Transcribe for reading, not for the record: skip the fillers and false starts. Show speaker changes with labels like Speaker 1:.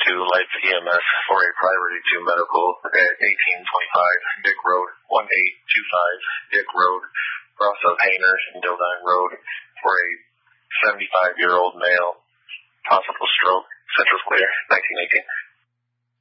Speaker 1: to Lights EMS for a priority to medical at 1825 Dick Road, 1825 Dick Road, Rosso Painter, Dildine Road, for a 75-year-old male, possible stroke, Central Clear, 1918.